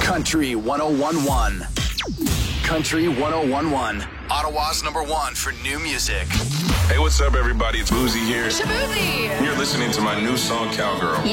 Country 1011. Country 1011. Ottawa's #1 for new music. Hey, what's up, everybody? It's Boozy here. Shaboozey! You're listening to my new song, Cowgirl.